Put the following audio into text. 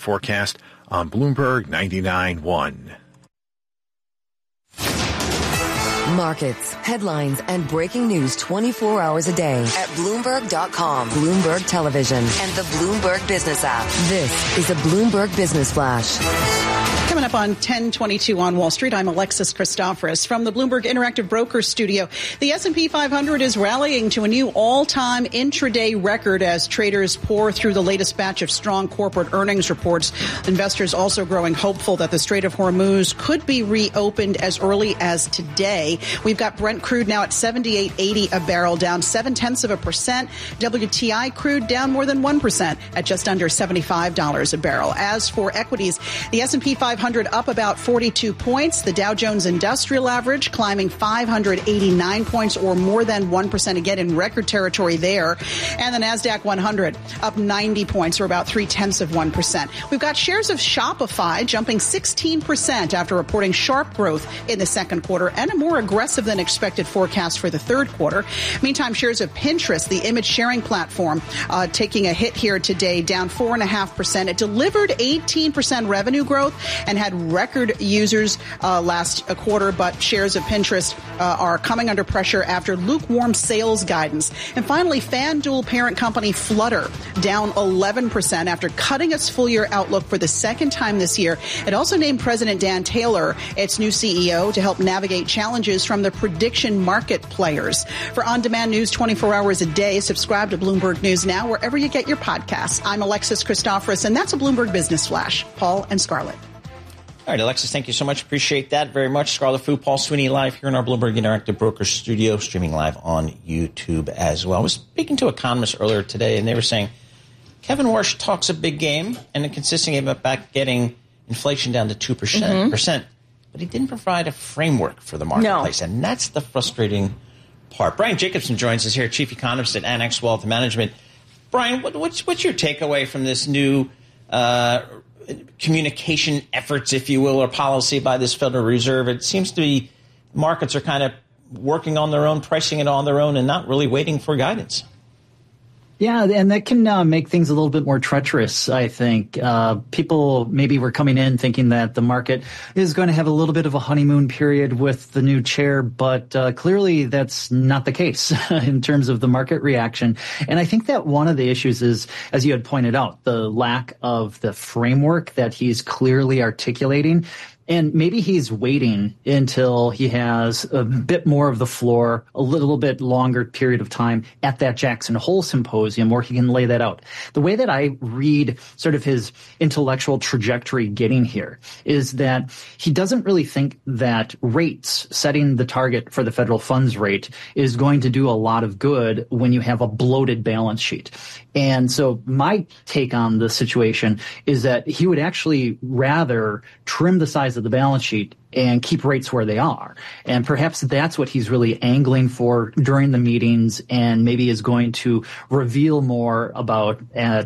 forecast on Bloomberg 99.1. Markets, headlines, and breaking news 24 hours a day at Bloomberg.com, Bloomberg Television, and the Bloomberg Business app. This is a Bloomberg Business Flash. Coming up on 1022 on Wall Street, I'm Alexis Christoforous from the Bloomberg Interactive Brokers studio. The S&P 500 is rallying to a new all-time intraday record as traders pour through the latest batch of strong corporate earnings reports. Investors also growing hopeful that the Strait of Hormuz could be reopened as early as today. We've got Brent crude now at $78.80 a barrel, down 0.7%. WTI crude down more than 1% at just under $75 a barrel. As for equities, the S&P 500 up about 42 points. The Dow Jones Industrial Average climbing 589 points or more than 1%, again in record territory there. And the NASDAQ 100 up 90 points or about 0.3%. We've got shares of Shopify jumping 16% after reporting sharp growth in the second quarter and a more aggressive than expected forecast for the third quarter. Meantime, shares of Pinterest, the image sharing platform, taking a hit here today, down 4.5%. It delivered 18% revenue growth and had record users last quarter, but shares of Pinterest are coming under pressure after lukewarm sales guidance. And finally, FanDuel parent company Flutter down 11% after cutting its full-year outlook for the second time this year. It also named President Dan Taylor its new CEO to help navigate challenges from the prediction market players. For on-demand news 24 hours a day, subscribe to Bloomberg News Now wherever you get your podcasts. I'm Alexis Christoforous, and that's a Bloomberg Business Flash. Paul and Scarlett. All right, Alexis, thank you so much. Appreciate that very much. Scarlett Fu, Paul Sweeney live here in our Bloomberg Interactive Brokers studio, streaming live on YouTube as well. I was speaking to economists earlier today, and they were saying Kevin Warsh talks a big game and a consistent game about getting inflation down to 2%, but he didn't provide a framework for the marketplace, and that's the frustrating part. Brian Jacobson joins us here, chief economist at Annex Wealth Management. Brian, what's your takeaway from this new communication efforts, if you will, or policy by this Federal Reserve? It seems to be markets are kind of working on their own, pricing it on their own, and not really waiting for guidance. Yeah, and that can make things a little bit more treacherous, I think. People maybe were coming in thinking that the market is going to have a little bit of a honeymoon period with the new chair, but clearly that's not the case in terms of the market reaction. And I think that one of the issues is, as you had pointed out, the lack of the framework that he's clearly articulating. And maybe he's waiting until he has a bit more of the floor, a little bit longer period of time at that Jackson Hole symposium where he can lay that out. The way that I read sort of his intellectual trajectory getting here is that he doesn't really think that rates, setting the target for the federal funds rate, is going to do a lot of good when you have a bloated balance sheet. And so my take on the situation is that he would actually rather trim the size of the balance sheet and keep rates where they are. And perhaps that's what he's really angling for during the meetings, and maybe is going to reveal more about